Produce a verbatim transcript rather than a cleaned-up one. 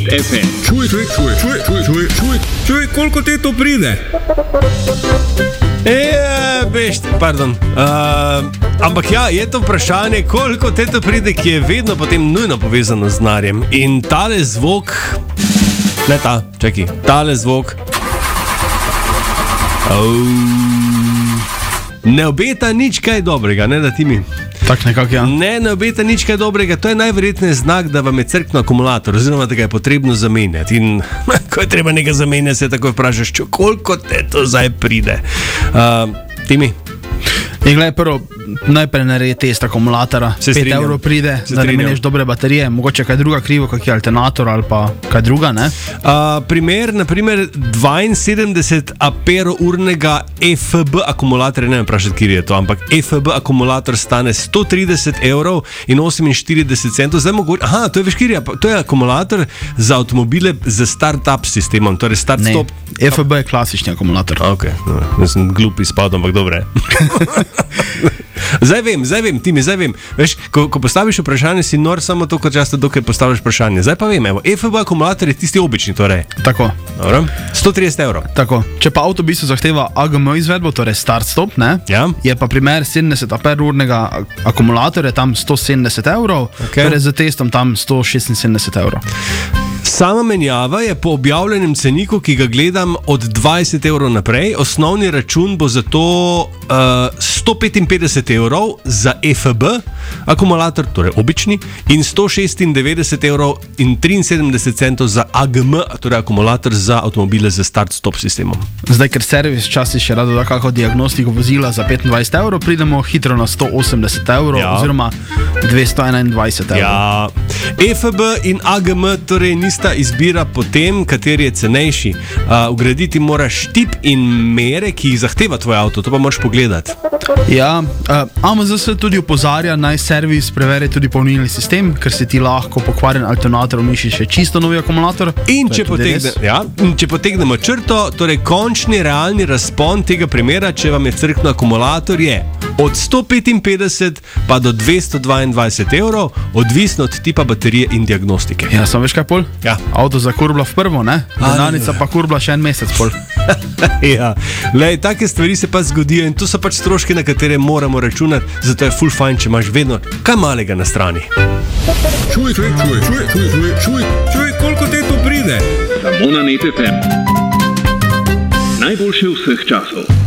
ef em. Čuj, čuj, čuj, čuj, čuj, čuj, čuj, čuj, koliko te to pride? Ja, veš, pardon. Uh, ampak ja, je to vprašanje, koliko te to pride, ki je vedno potem nujno povezano z denarjem. In tale zvok, ne ta, čakaj, tale zvok, oh, ne obeta nič kaj dobrega, ne da ti mi. Tak nekako, ja. Ne, ne obeta nič kaj dobrega, to je najverjetneje znak, da vam je crknil akumulator, oziroma da ga je potrebno zamenjati. In ko je treba nekaj zamenjati, se tako vprašaš, čo, koliko te to zdaj pride. Uh, Timi? In gledaj, prvo, najprej naredi test akumulatora, pet evrov pride, da ne meniš dobre baterije, mogoče kaj druga krivo, kak je alternator ali pa kaj druga, ne? Uh, primer, naprimer, dvainsedemdeset amperurnega ef be akumulatorja, ne vem vprašati, kjer je to, ampak ef be akumulator stane sto trideset evrov in oseminštirideset centov, zdaj mogoče, aha, to je veš, kjer je, to je akumulator za avtomobile z start-up sistemom, torej start-stop. Ne, ef be je klasični akumulator. Ok, no, jaz sem glup izpadel, ampak dobre. Zdaj vem, zdaj vem, ti mi, zdaj vem. Veš, ko, ko postaviš vprašanje, si nor samo to, kot často, dokaj postaviš vprašanje. Zdaj pa vem, evo, ef be akumulator je tisti obični, torej. Tako. Dobro. sto trideset evrov. Tako. Če pa avto v bistvu zahteva a ge em izvedbo, torej start-stop, ne? Ja. Je pa primer sedemdeset amperurnega akumulatorja tam sto sedemdeset evrov, Okay. torej z testom tam sto šestinsedemdeset evrov. Sama menjava je po objavljenem ceniku, ki ga gledam od dvajset evrov naprej. Osnovni račun bo zato uh, sto petinpetdeset evrov za ef be akumulator, torej obični, in sto šestindevetdeset evrov in triinsedemdeset centov za a ge em, torej akumulator za avtomobile z start-stop sistemom. Zdaj, ker servis včasih še rado da kako diagnostiko vozila za petindvajset evrov, pridemo hitro na sto osemdeset evrov, Ja. oziroma dvesto enaindvajset evrov. Ja, ef be in a ge em torej nista izbira po tem, kateri je cenejši. Uh, ugraditi moraš tip in mere, ki jih zahteva tvoj avto, to pa moraš pogledati. Ja, uh, a em zet tudi opozarja, naj servis preveri tudi polnilni sistem, ker se ti lahko pokvarjen alternator umiši še čisto novi akumulator. In To je če, tudi potegne, res. ja, in če potegnemo črto, torej končni realni razpon tega primera, če vam je crknil akumulator, je od sto petinpetdeset pa do dvesto dvaindvajset evrov, odvisno od tipa baterije in diagnostike. Ja, sem veš kaj pol? Ja. Avto zakurbla v prvo, ne? Denarnica pa kurbla še en mesec pol. Ja, lej, take stvari se pa zgodijo in to so pač stroški, na katere moramo računati, zato je full fajn, če imaš vedno kaj malega na strani. Čuj, čuj, čuj, čuj, čuj, čuj, čuj, čuj, koliko te to pride? Samo na net ef em. Najboljše vseh časov.